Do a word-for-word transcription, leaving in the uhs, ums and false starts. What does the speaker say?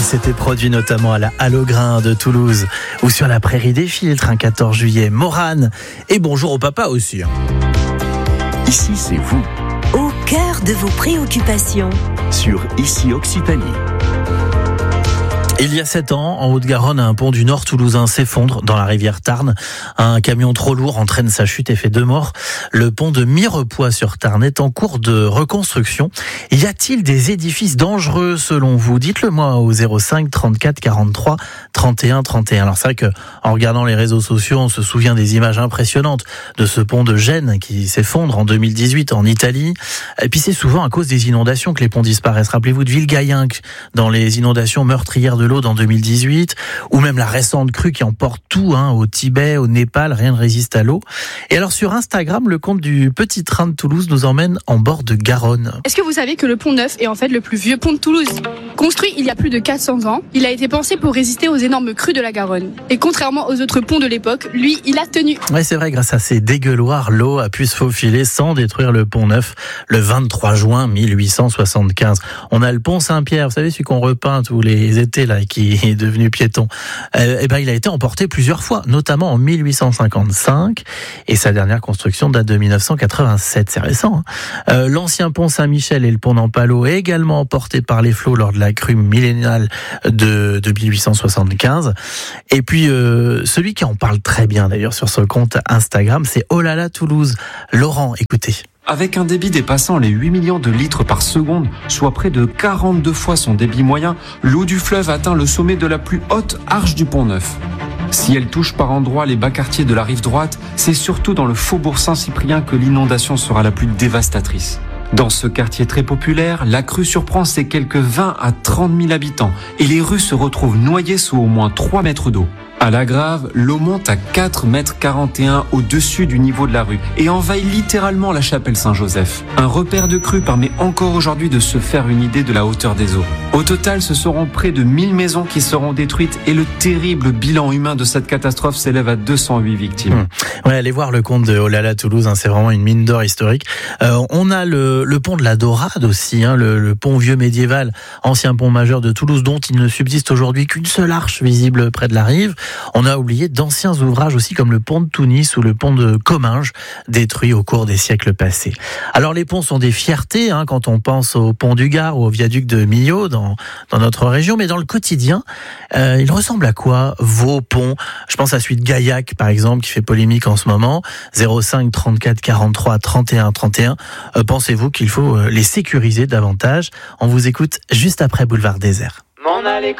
C'était produit notamment à la Hallograin de Toulouse ou sur la Prairie des Filtres un quatorze juillet. Morane et bonjour au papa aussi. Ici c'est vous. Au cœur de vos préoccupations. Sur Ici Occitanie. Il y a sept ans, en Haute-Garonne, un pont du Nord toulousain s'effondre dans la rivière Tarn. Un camion trop lourd entraîne sa chute et fait deux morts. Le pont de Mirepoix sur Tarn est en cours de reconstruction. Y a-t-il des édifices dangereux selon vous? Dites-le moi au zéro cinq trente-quatre quarante-trois trente et un trente et un. Alors c'est vrai que en regardant les réseaux sociaux, on se souvient des images impressionnantes de ce pont de Gênes qui s'effondre en deux mille dix-huit en Italie. Et puis c'est souvent à cause des inondations que les ponts disparaissent. Rappelez-vous de Villegayenc dans les inondations meurtrières de l'eau en deux mille dix-huit, ou même la récente crue qui emporte tout, hein, au Tibet, au Népal, rien ne résiste à l'eau. Et alors sur Instagram, le compte du Petit Train de Toulouse nous emmène en bord de Garonne. Est-ce que vous savez que le pont Neuf est en fait le plus vieux pont de Toulouse? Construit il y a plus de quatre cents ans, il a été pensé pour résister aux énormes crues de la Garonne. Et contrairement aux autres ponts de l'époque, lui, il a tenu. Ouais, c'est vrai, grâce à ces dégueuloirs, l'eau a pu se faufiler sans détruire le pont Neuf le vingt-trois juin mille huit cent soixante-quinze. On a le pont Saint-Pierre, vous savez, celui qu'on repeint tous les étés là, qui est devenu piéton. Euh, et ben, il a été emporté plusieurs fois, notamment en mille huit cent cinquante-cinq, et sa dernière construction date de mille neuf cent quatre-vingt-sept, c'est récent. Hein. Euh, l'ancien pont Saint-Michel et le pont d'Ampalo est également emportés par les flots lors de la crue milléniale de, de mille huit cent soixante-quinze. Et puis, euh, celui qui en parle très bien d'ailleurs sur son compte Instagram, c'est Oh là là Toulouse. Laurent, écoutez. Avec un débit dépassant les huit millions de litres par seconde, soit près de quarante-deux fois son débit moyen, l'eau du fleuve atteint le sommet de la plus haute arche du pont Neuf. Si elle touche par endroits les bas quartiers de la rive droite, c'est surtout dans le faubourg Saint-Cyprien que l'inondation sera la plus dévastatrice. Dans ce quartier très populaire, la crue surprend ses quelques vingt à trente mille habitants et les rues se retrouvent noyées sous au moins trois mètres d'eau. À la Grave, l'eau monte à quatre mètres quarante et un au-dessus du niveau de la rue et envahit littéralement la chapelle Saint-Joseph. Un repère de crue permet encore aujourd'hui de se faire une idée de la hauteur des eaux. Au total, ce seront près de mille maisons qui seront détruites et le terrible bilan humain de cette catastrophe s'élève à deux cent huit victimes. Mmh. Ouais, allez voir le compte de Oh là là Toulouse, hein, c'est vraiment une mine d'or historique. Euh, on a le, le pont de la Dorade aussi, hein, le, le pont vieux médiéval, ancien pont majeur de Toulouse dont il ne subsiste aujourd'hui qu'une seule arche visible près de la rive. On a oublié d'anciens ouvrages aussi comme le pont de Tounis ou le pont de Comminges, détruits au cours des siècles passés. Alors les ponts sont des fiertés, hein, quand on pense au pont du Gard ou au viaduc de Millau dans, dans notre région, mais dans le quotidien, euh, il ressemble à quoi vos ponts? Je pense à celui de Gaillac par exemple qui fait polémique en ce moment, zéro cinq trente-quatre quarante-trois trente et un trente et un. Euh, pensez-vous qu'il faut les sécuriser davantage? On vous écoute juste après Boulevard Désert. M'en aller